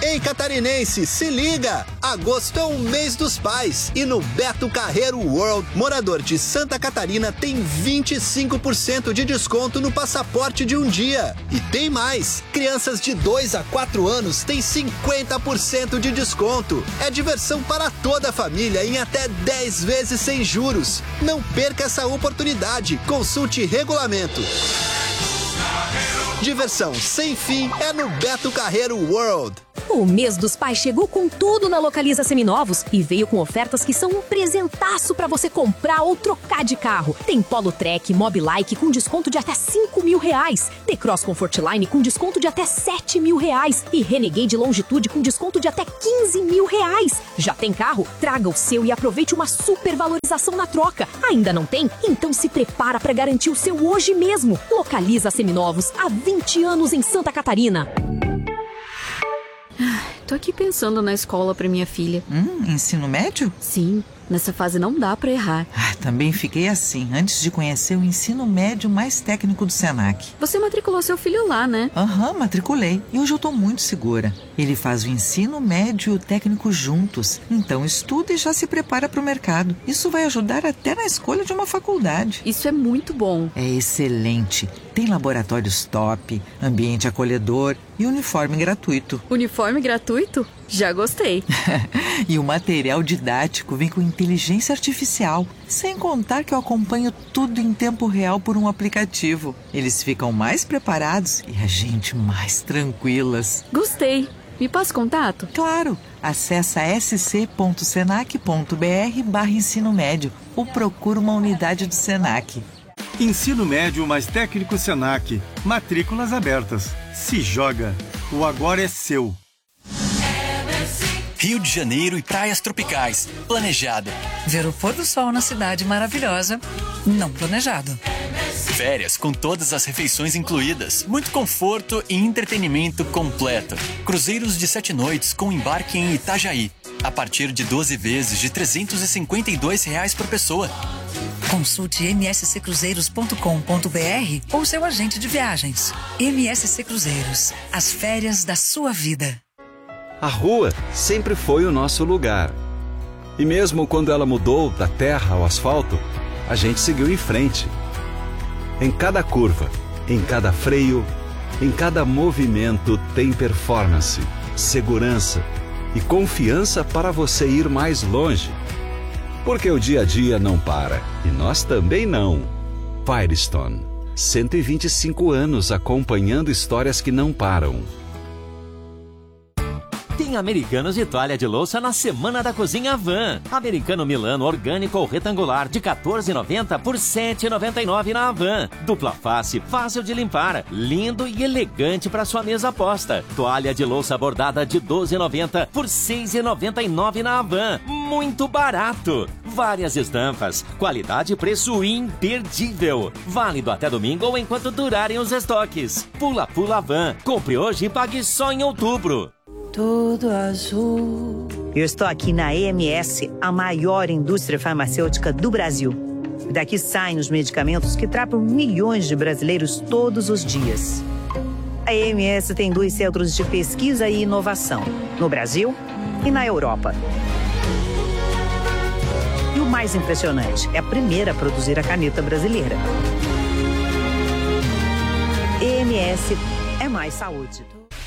Ei, catarinense, se liga! Agosto é o mês dos pais e no Beto Carreiro World, morador de Santa Catarina tem 25% de desconto no passaporte de um dia. E tem mais! Crianças de 2 a 4 anos têm 50% de desconto. É diversão para toda a família em até 10 vezes sem juros. Não perca essa oportunidade. Consulte regulamento. Diversão sem fim é no Beto Carreiro World. O mês dos pais chegou com tudo na Localiza Seminovos e veio com ofertas que são um presentaço pra você comprar ou trocar de carro. Tem Polo Trek, Mobilike com desconto de até R$5.000. T-Cross Comfortline com desconto de até R$7.000. E Renegade Longitude com desconto de até R$15.000. Já tem carro? Traga o seu e aproveite uma super valorização na troca. Ainda não tem? Então se prepara pra garantir o seu hoje mesmo. Localiza Seminovos, há 20 anos em Santa Catarina. Tô aqui pensando na escola pra minha filha. Ensino médio? Sim, nessa fase não dá pra errar. Também fiquei assim, antes de conhecer o ensino médio mais técnico do Senac. Você matriculou seu filho lá, né? Matriculei. E hoje eu tô muito segura. Ele faz o ensino médio e o técnico juntos. Então estuda e já se prepara para o mercado. Isso vai ajudar até na escolha de uma faculdade. Isso é muito bom. É excelente. Tem laboratórios top, ambiente acolhedor e uniforme gratuito. Uniforme gratuito? Já gostei. E o material didático vem com inteligência artificial. Sem contar que eu acompanho tudo em tempo real por um aplicativo. Eles ficam mais preparados e a gente mais tranquilas. Gostei. Me passa contato? Claro. Acesse sc.senac.br/ensino médio ou procura uma unidade do Senac. Ensino médio mais técnico Senac. Matrículas abertas. Se joga. O agora é seu. Rio de Janeiro e praias tropicais. Planejado. Ver o pôr do sol na cidade maravilhosa. Não planejado. Férias com todas as refeições incluídas. Muito conforto e entretenimento completo. Cruzeiros de 7 noites com embarque em Itajaí. A partir de 12 vezes de R$352 por pessoa. Consulte msccruzeiros.com.br ou seu agente de viagens. MSC Cruzeiros. As férias da sua vida. A rua sempre foi o nosso lugar. E mesmo quando ela mudou da terra ao asfalto, a gente seguiu em frente. Em cada curva, em cada freio, em cada movimento tem performance, segurança e confiança para você ir mais longe. Porque o dia a dia não para e nós também não. Firestone, 125 anos acompanhando histórias que não param. Tem Americanos de toalha de louça na Semana da Cozinha Havan. Americano Milano orgânico ou retangular de R$14,90 por R$7,99 na Havan. Dupla face, fácil de limpar, lindo e elegante para sua mesa posta. Toalha de louça bordada de R$12,90 por R$6,99 na Havan. Muito barato. Várias estampas, qualidade e preço imperdível. Válido até domingo ou enquanto durarem os estoques. Pula Havan. Compre hoje e pague só em outubro. Tudo azul. Eu estou aqui na EMS, a maior indústria farmacêutica do Brasil. Daqui saem os medicamentos que tratam milhões de brasileiros todos os dias. A EMS tem 2 centros de pesquisa e inovação, no Brasil e na Europa. E o mais impressionante, é a primeira a produzir a caneta brasileira. EMS é mais saúde.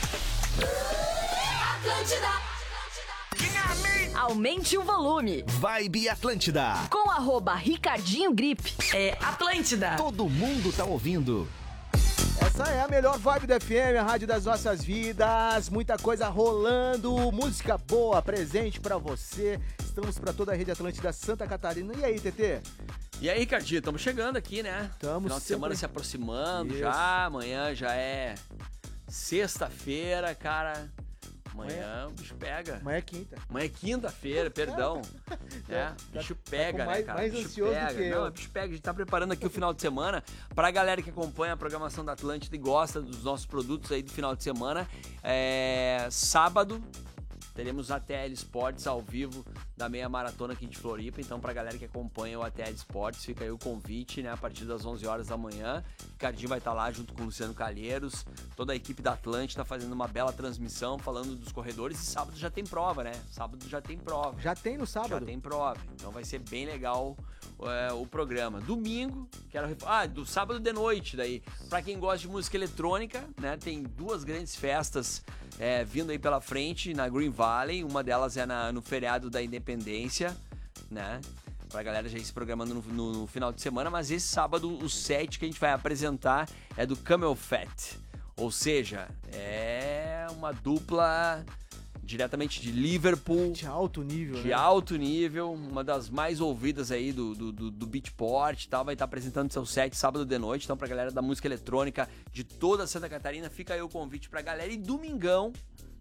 Aumente o volume. Vibe Atlântida. Com @Ricardinho Grip. É Atlântida. Todo mundo tá ouvindo. Essa é a melhor vibe da FM, a rádio das nossas vidas. Muita coisa rolando, música boa, presente pra você. Estamos pra toda a rede Atlântida Santa Catarina. E aí, TT? E aí, Ricardinho, estamos chegando aqui, né? Estamos. Final de semana se aproximando. Isso. Já, amanhã já é sexta-feira, cara. Amanhã o bicho pega. Amanhã é quinta. Amanhã é quinta-feira, perdão. O bicho pega, mais, né, cara? Mais bicho ansioso pega. do que eu. Não, o bicho pega. A gente tá preparando aqui o final de semana pra galera que acompanha a programação da Atlântida e gosta dos nossos produtos aí do final de semana. Sábado, teremos ATL Esportes ao vivo da meia maratona aqui de Floripa. Então, pra galera que acompanha o ATL Esportes, fica aí o convite, né? A partir das 11 horas da manhã. Ricardinho vai estar lá junto com o Luciano Calheiros. Toda a equipe da Atlântida fazendo uma bela transmissão, falando dos corredores. E sábado já tem prova, né? Sábado já tem prova. Já tem no sábado? Já tem prova. Então vai ser bem legal o programa. Domingo, do sábado de noite daí. Pra quem gosta de música eletrônica, né? Tem duas grandes festas vindo aí pela frente na Green Valley. Uma delas é no feriado da Independência, né? Pra galera já ir se programando no final de semana. Mas esse sábado, o set que a gente vai apresentar é do Camel Fat. Ou seja, é uma dupla diretamente de Liverpool. De alto nível, De alto nível, uma das mais ouvidas aí do Beatport e tal. Vai estar apresentando seu set sábado de noite. Então, pra galera da música eletrônica de toda Santa Catarina, fica aí o convite pra galera. E domingão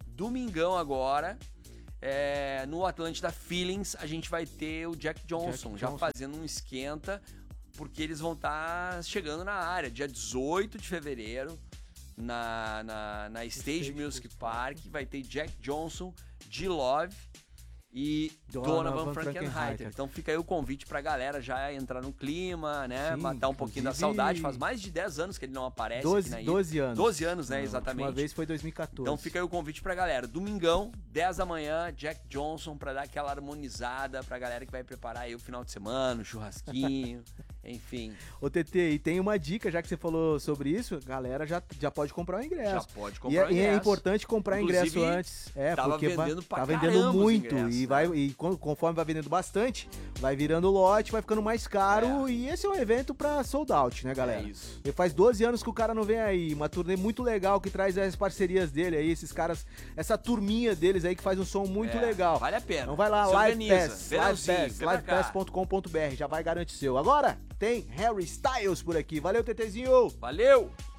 agora, no Atlântida Feelings, a gente vai ter o Jack Johnson já fazendo um esquenta, porque eles vão estar chegando na área, dia 18 de fevereiro. Na Stage Music Park vai ter Jack Johnson, G-Love e Donovan Frankenheiter. Então fica aí o convite pra galera já entrar no clima, né? Sim, matar um pouquinho da saudade. Faz mais de 10 anos que ele não aparece 12 anos. 12 anos, né? Exatamente. Uma vez foi 2014. Então fica aí o convite pra galera. Domingão, 10 da manhã, Jack Johnson, pra dar aquela harmonizada pra galera que vai preparar aí o final de semana, o churrasquinho, enfim. Ô, TT, e tem uma dica, já que você falou sobre isso, galera já pode comprar o ingresso. Já pode comprar o ingresso. E é importante comprar Inclusive, ingresso antes. porque vendendo tá vendendo muito. Ingressos, E conforme vai vendendo bastante, vai virando lote, vai ficando mais caro. E esse é um evento pra sold out, né, galera? É isso. E faz 12 anos que o cara não vem aí. Uma turnê muito legal que traz as parcerias dele aí, esses caras, essa turminha deles aí que faz um som muito legal. Vale a pena. Então vai lá, Se Live organiza. Pass, livepass.com.br, já vai garantir seu. Agora tem Harry Styles por aqui. Valeu, TTzinho! Valeu!